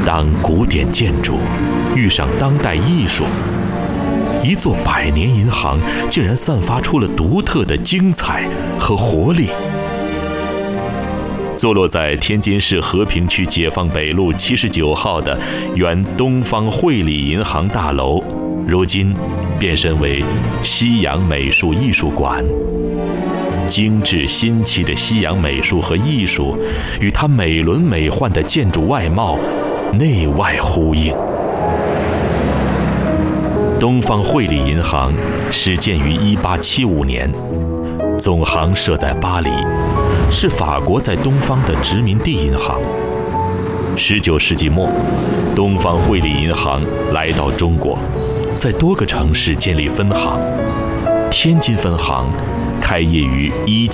当古典建筑遇上当代艺术，一座100年银行竟然散发出了独特的精彩和活力。坐落在天津市和平区解放北路79号的原东方汇理银行大楼，如今变身为西洋美术艺术馆。精致新奇的西洋美术和艺术，与它美轮美奂的建筑外貌内外呼应。东方汇理银行始建于1875年，总行设在巴黎，是法国在东方的殖民地银行。19世纪末，东方汇理银行来到中国，在多个城市建立分行。天津分行开业于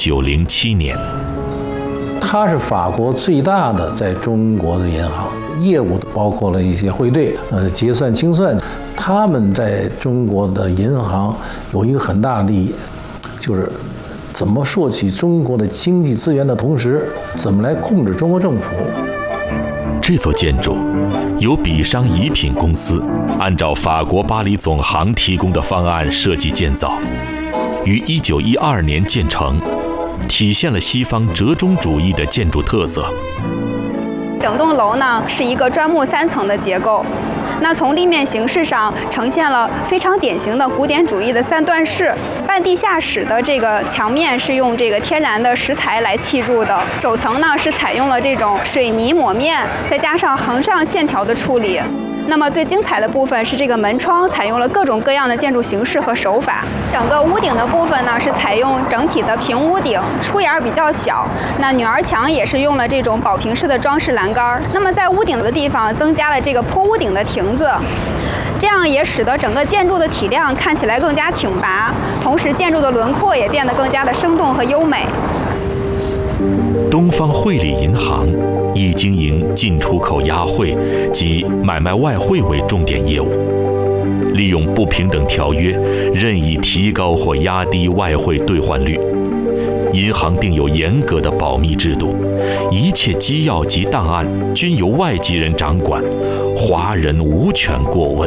1907年。 它是法国最大的在中国的银行，业务包括了一些汇兑、结算清算。他们在中国的银行有一个很大的利益，就是怎么获取中国的经济资源的同时，怎么来控制中国政府。 这座建筑由比商仪品公司按照法国巴黎总行提供的方案设计建造，于1912年建成，体现了西方折中主义的建筑特色。 整栋楼呢是一个砖木3层的结构，那从立面形式上呈现了非常典型的古典主义的3段式。半地下室的这个墙面是用这个天然的石材来砌筑的，首层呢是采用了这种水泥抹面，再加上横上线条的处理。那么最精彩的部分是这个门窗采用了各种各样的建筑形式和手法。整个屋顶的部分呢是采用整体的平屋顶，出檐比较小。那女儿墙也是用了这种宝瓶式的装饰栏杆。那么在屋顶的地方增加了这个坡屋顶的亭子，这样也使得整个建筑的体量看起来更加挺拔，同时建筑的轮廓也变得更加的生动和优美。 东方汇理银行以经营进出口押汇及买卖外汇为重点业务，利用不平等条约任意提高或压低外汇兑换率。银行定有严格的保密制度，一切机要及档案均由外籍人掌管，华人无权过问。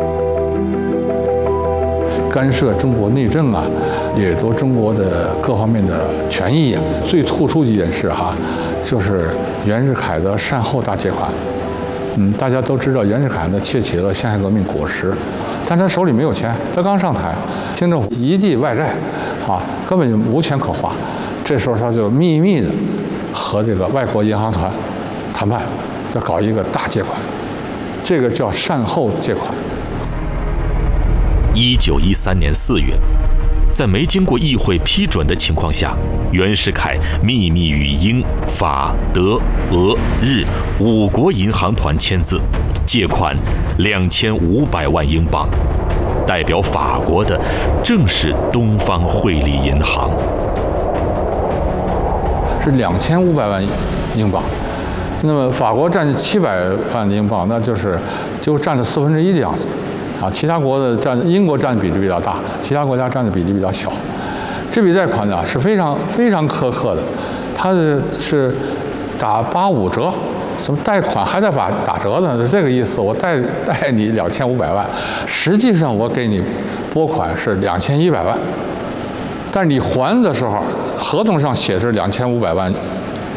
干涉中国内政啊，掠夺中国的各方面的权益啊。最突出一件事就是袁世凯的善后大借款。大家都知道袁世凯呢窃取了辛亥革命果实，但他手里没有钱，他刚上台，清政府一地外债，根本就无钱可花。这时候他就秘密的和这个外国银行团谈判，要搞一个大借款，这个叫善后借款。 1913年4月，在没经过议会批准的情况下，袁世凯秘密与英、法、德、俄、日5国银行团签字，借款2500万英镑。代表法国的正是东方汇理银行， 是2500万英镑。那么法国占700万英镑，那就占了1/4的样子。其他国的英国占的比例比较大，其他国家占的比例比较小。这笔贷款呢是非常非常苛刻的，它是打85折，什么贷款还在打折呢？是这个意思。我贷你2500万，实际上我给你拨款是2100万，但是你还的时候，合同上写是2500万